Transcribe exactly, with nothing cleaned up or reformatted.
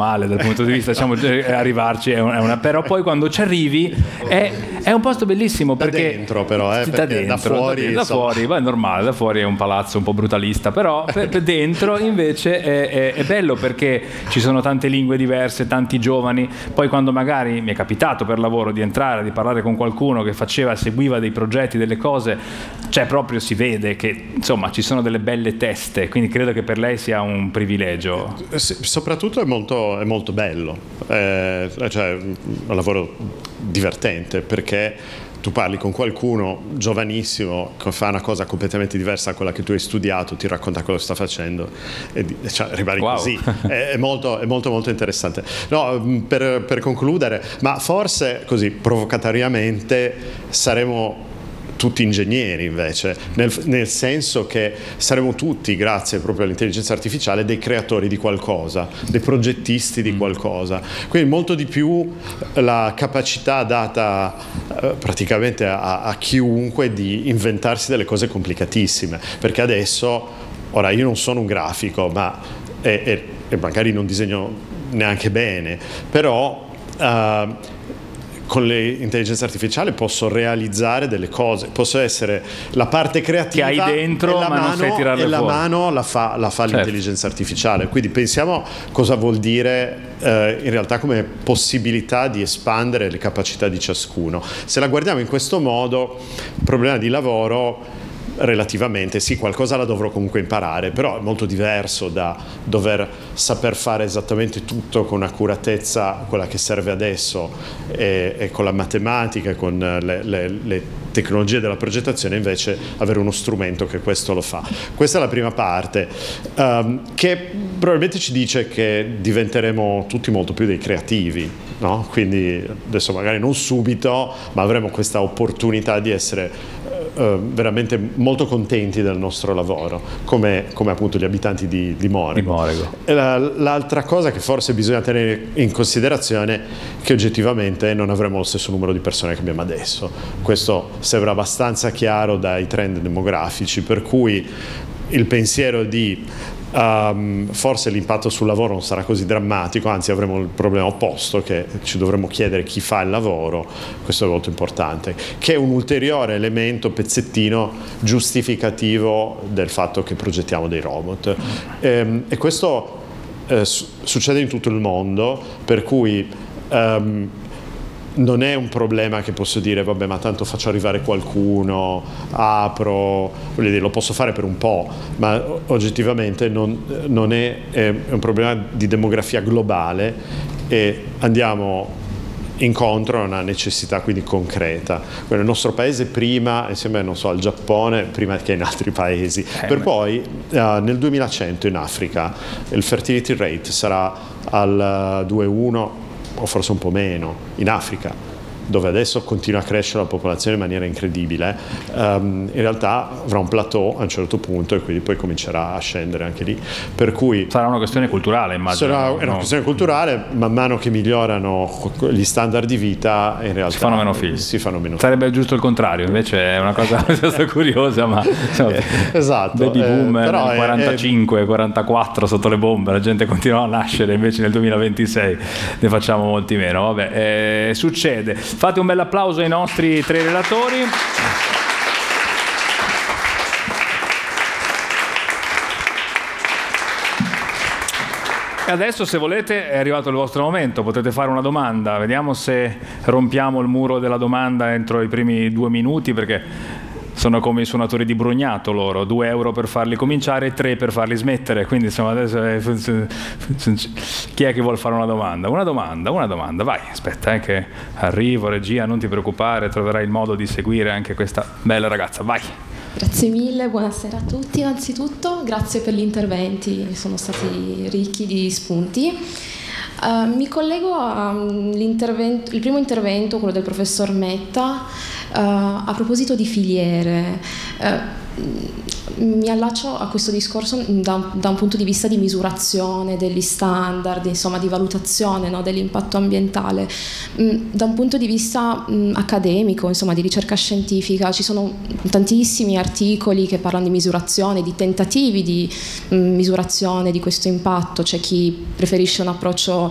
male dal punto di vista, diciamo, arrivarci è una, è una, però poi quando ci arrivi è, è un posto bellissimo perché da dentro però eh, da, dentro, da fuori da, da fuori va, è normale, da fuori è un palazzo un po' brutalista, però per, per dentro invece è, è, è bello perché ci sono tante lingue diverse, tanti giovani. Poi quando magari mi è capitato per lavoro di entrare, di parlare con qualcuno che faceva, seguiva dei progetti, delle cose, cioè proprio si vede che insomma ci sono delle belle teste, quindi credo che per lei sia un privilegio. Sì, soprattutto è molto, è molto bello, eh, cioè un lavoro divertente perché tu parli con qualcuno giovanissimo che fa una cosa completamente diversa da quella che tu hai studiato, ti racconta quello che sta facendo e cioè, rimani wow. così, è, è, molto, è molto molto interessante. No, per, per concludere, ma forse così provocatoriamente saremo tutti ingegneri invece, nel, nel senso che saremo tutti, grazie proprio all'intelligenza artificiale, dei creatori di qualcosa, dei progettisti di qualcosa. Quindi molto di più la capacità data eh, praticamente a, a chiunque di inventarsi delle cose complicatissime, perché adesso, ora io non sono un grafico, ma e, e, e magari non disegno neanche bene, però uh, con l'intelligenza artificiale posso realizzare delle cose, posso essere la parte creativa che hai dentro, e la ma mano, non sai tirarle e la fuori. mano la fa, la fa certo. l'intelligenza artificiale. Quindi pensiamo cosa vuol dire eh, in realtà come possibilità di espandere le capacità di ciascuno. Se la guardiamo in questo modo, il problema di lavoro relativamente, sì, qualcosa la dovrò comunque imparare, però è molto diverso da dover saper fare esattamente tutto con accuratezza, quella che serve adesso, e, e con la matematica e con le, le, le tecnologie della progettazione, invece avere uno strumento che questo lo fa. Questa è la prima parte, um, che probabilmente ci dice che diventeremo tutti molto più dei creativi, no? Quindi adesso magari non subito, ma avremo questa opportunità di essere Uh, veramente molto contenti del nostro lavoro, come, come appunto gli abitanti di, di Morego. Di Morego. E la, l'altra cosa che forse bisogna tenere in considerazione è che oggettivamente non avremo lo stesso numero di persone che abbiamo adesso. Questo sembra abbastanza chiaro dai trend demografici, per cui il pensiero di Um, forse l'impatto sul lavoro non sarà così drammatico, anzi avremo il problema opposto, che ci dovremo chiedere chi fa il lavoro. Questo è molto importante, che è un ulteriore elemento, pezzettino giustificativo del fatto che progettiamo dei robot, ehm, e questo eh, su- succede in tutto il mondo, per cui um, non è un problema che posso dire vabbè, ma tanto faccio arrivare qualcuno, apro, voglio dire, lo posso fare per un po', ma oggettivamente non, non è, è un problema di demografia globale e andiamo incontro a una necessità quindi concreta. Nel nostro paese prima, insieme non so, al Giappone, prima che in altri paesi, eh, per poi uh, nel duemilacento in Africa il fertility rate sarà al due virgola uno o forse un po' meno, in Africa, dove adesso continua a crescere la popolazione in maniera incredibile, um, in realtà avrà un plateau a un certo punto e quindi poi comincerà a scendere anche lì. Per cui sarà una questione culturale, immagino. Sarà una no? questione culturale, man mano che migliorano gli standard di vita, in realtà si fanno meno figli. Si fanno meno Sarebbe figli. Giusto il contrario, invece è una cosa abbastanza curiosa, ma insomma, esatto. Baby boom eh, nel quarantacinque, è... quarantaquattro sotto le bombe, la gente continua a nascere, invece nel duemilaventisei ne facciamo molti meno. Vabbè, eh, succede. Fate un bel applauso ai nostri tre relatori. E adesso, se volete, è arrivato il vostro momento, potete fare una domanda. Vediamo se rompiamo il muro della domanda entro i primi due minuti, perché sono come i suonatori di Brugnato loro, due euro per farli cominciare e tre per farli smettere, quindi insomma adesso è... chi è che vuol fare una domanda? Una domanda, una domanda, vai, aspetta eh, che arrivo, regia, non ti preoccupare, troverai il modo di seguire anche questa bella ragazza, vai. Grazie mille, buonasera a tutti innanzitutto, grazie per gli interventi, sono stati ricchi di spunti. Uh, mi collego all'intervento, il primo intervento, quello del professor Metta, uh, a proposito di filiere. Uh, mi allaccio a questo discorso da, da un punto di vista di misurazione degli standard, insomma di valutazione, no, dell'impatto ambientale. Da un punto di vista mh, accademico, insomma di ricerca scientifica, ci sono tantissimi articoli che parlano di misurazione, di tentativi di mh, misurazione di questo impatto. C'è chi preferisce un approccio